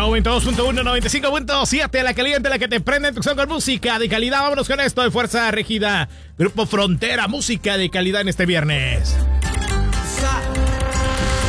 92.1, 95.7, la caliente, la que te prende tu con música de calidad. Vámonos con esto de Fuerza Regida, Grupo Frontera, música de calidad en este viernes.